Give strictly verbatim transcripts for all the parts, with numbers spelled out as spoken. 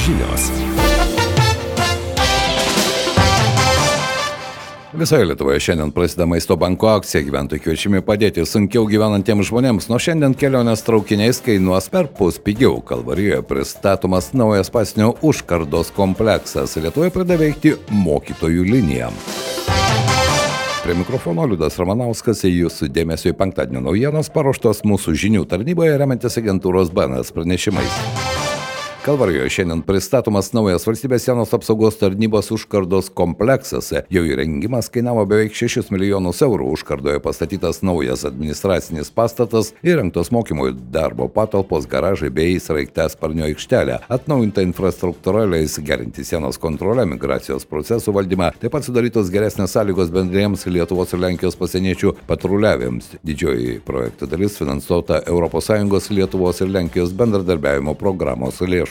Žinios. Visoje Lietuvoje šiandien prasideda Maisto banko akcija. Gyventojai kviečiami padėti sunkiau gyvenantiems žmonėms. Nuo šiandien kelionės traukiniais kainuos perpus pigiau. Kalvarijoje pristatomas naujas pasnio užkardos kompleksas. Lietuvoje pradeda veikti mokytojų linija. Prie mikrofono Liudas Ramanauskas, jūsų dėmesio į penktadienio naujienos paruoštos mūsų žinių tarnyboje remiantis agentūros B N S pranešimais. Kalvarijoje šiandien pristatomas naujas valstybės sienos apsaugos tarnybos užkardos kompleksas. Jo įrengimas kainavo beveik šešis milijonus eurų. Užkardoje pastatytas naujas administracinis pastatas, įrengtos mokymų darbo patalpos, garažai bei sraigtasparnio aikštelė. Atnaujinta infrastruktūra leis gerinti sienos kontrolę, migracijos procesų valdymą, taip pat sudarytos geresnės sąlygos bendriems Lietuvos ir Lenkijos pasieniečių patruliavimams. Didžioji projekto dalis finansuota Europos Sąjungos, Lietuvos ir Lenkijos bendradarbiavimo programos lėšų.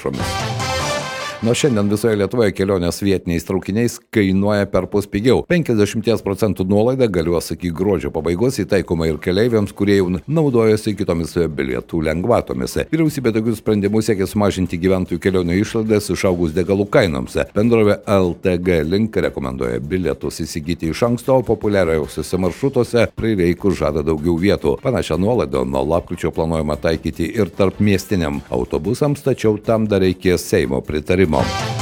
Nuo šiandien visoje Lietuvoje kelionės vietiniais traukiniais kainuoja perpus pigiau. penkiasdešimt procentų nuolaida galios iki gruodžio pabaigos, įtaikoma ir keleiviams, kurie jau naudojasi kitomis bilietų lengvatomis. Vyriausybė tokius sprendimus siekia sumažinti gyventojų kelionių išlaidas išaugus degalų kainoms. Bendrovė L T G Link rekomenduoja bilietus įsigyti iš anksto, o populiariausiuose maršrutuose prireikus žada daugiau vietų. Panašią nuolaidą nuo lapkričio planuojama taikyti ir tarp miestiniam autobusams, tačiau tam dar reikės Seimo pritarimo.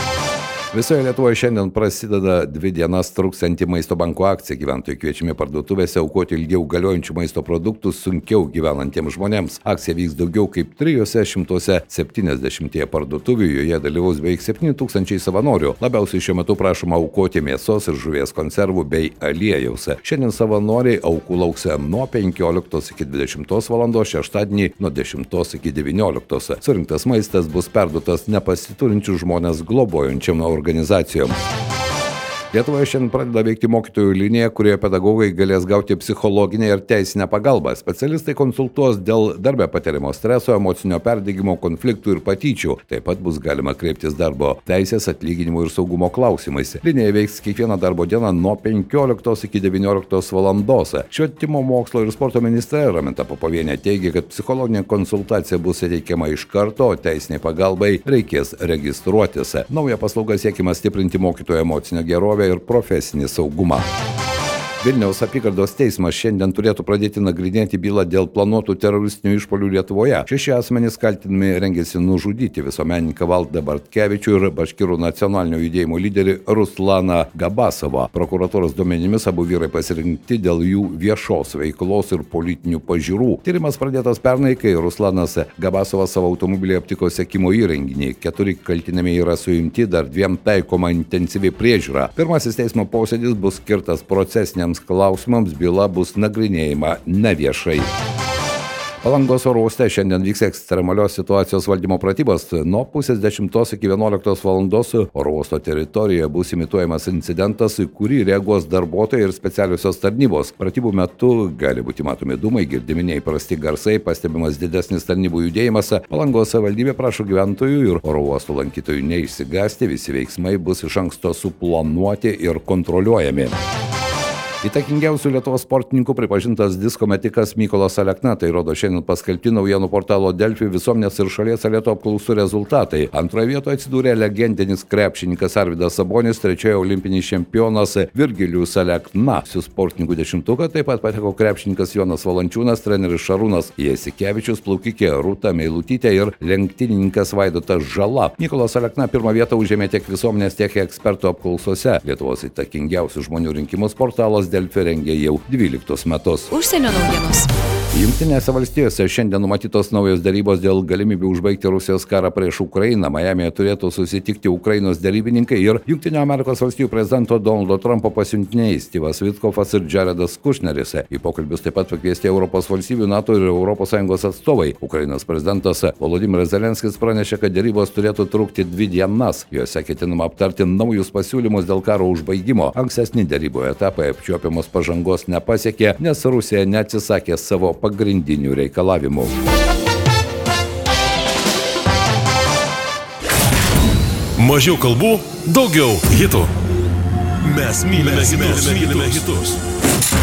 Visoje Lietuvoje šiandien prasideda dvi dienas truksianti Maisto banko akcija. Gyventojai kviečiami parduotuvėse aukoti ilgiau galiojančių maisto produktų sunkiau gyvenantiems žmonėms. Akcija vyks daugiau kaip trijose šimtuose septyniasdešimtyje parduotuvių, joje dalyvaus beveik septyni tūkstančiai savanorių. Labiausiai šiuo metu prašoma aukoti mėsos ir žuvies konservų bei aliejaus. Šiandien savanoriai aukų lauks nuo penkioliktos iki dvidešimtos valandos, šeštadienį nuo dešimtos iki devynioliktos. Surinktas maistas bus perduotas nepasiturinčių žmonės globojančiam organizacijoms. Lietuvoje šiandien pradeda veikti mokytojų linija, kurioje pedagogai galės gauti psichologinę ir teisinę pagalbą. Specialistai konsultuos dėl darbe patiriamo streso, emocinio perdegimo, konfliktų ir patyčių. Taip pat bus galima kreiptis darbo teisės, atlyginimų ir saugumo klausimais. Linija veiks kiekvieną darbo dieną nuo penkioliktos iki devynioliktos valandos. Švietimo, mokslo ir sporto ministrė Raminta Popovienė teigia, kad psichologinė konsultacija bus teikiama iš karto, o teisiniai pagalbai reikės registruotis. Nauja paslauga siekiama stiprinti mokytojų emocinę gerovę ir profesinį saugumą. Vilniaus apygardos teismas šiandien turėtų pradėti nagrinėti bylą dėl planuotų teroristinių išpuolių Lietuvoje. Šeši asmenys kaltinami rengėsi nužudyti visuomenininką Valdą Bartkevičių ir Baškirų nacionalinio judėjimo lyderį Ruslaną Gabasovą. Prokuratūros duomenimis abu vyrai pasirinkti dėl jų viešos veiklos ir politinių pažiūrų. Tyrimas pradėtas pernai, kai Ruslanas Gabasovas savo automobilį aptiko sekimo įrenginį. Keturi kaltinami yra suimti, dar dviem taikoma intensyvi priežiūra. Pirmasis teismo posėdis bus skirtas procesiniam klausimams, byla bus nagrinėjama neviešai. Palangos oro uoste šiandien vyks ekstremalios situacijos valdymo pratybos. Nuo pusės dešimtos iki vienuoliktos valandos oro uosto teritorijoje bus imituojamas incidentas, į kurį reaguos darbuotojai ir specialiosios tarnybos. Pratybų metu gali būti matomi dūmai, girdimi neįprasti garsai, pastebimas didesnis tarnybų judėjimas. Palangos savivaldybė prašo gyventojų ir oro uosto lankytojų neišsigąsti, visi veiksmai bus iš anksto suplanuoti ir kontroliuojami. Įtakingiausių Lietuvos sportininkų pripažintas disko metikas Mykolas Alekna, tai rodo šiandien paskelbti naujienų portalo Delfi visuomenės ir šalies elito apklausų rezultatai. Antroje vietoje atsidūrė legendinis krepšininkas Arvydas Sabonis, trečioje olimpinis čempionas Virgilijus Alekna. Su sportininkų dešimtuką taip pat pateko krepšininkas Jonas Valančiūnas, treneris Šarūnas Jasikevičius, plaukikė Rūta Meilutytė ir lenktynininkas Vaidotas Žala. Mykolas Alekna pirmą vietą užėmė tiek visuomenės, tiek ekspertų apklausose. Lietuvos įtakingiausių žmonių rinkimus portalas Delfi rengia jau dvyliktus metus. Užsienio naujienos. Jungtinėse valstijose šiandien numatytos naujos dėrybos dėl galimybių užbaigti Rusijos karą prieš Ukrainą. Majamyje turėtų susitikti Ukrainos dėrybininkai ir Jungtinių Amerikos valstijų prezidento Donaldo Trumpo pasiuntiniai Styvas Vitkofas ir Jaredas Kušneris. Į pokalbius taip pat pakviesti Europos valstybių, NATO ir Europos Sąjungos atstovai. Ukrainos prezidentas Volodymyras Zelenskis pranešė, kad dėrybos turėtų trukti dvi dienas. Jose ketinama aptarti naujus pasiūlymus dėl karo užbaigimo. Ankstesni dėrybų etapai apčiuopiamos pažangos nepasiekė, nes Rusija neatsisakė savo pagrindinių reikalavimų. Mažiau kalbų, daugiau hitų. Mes mylime hitus.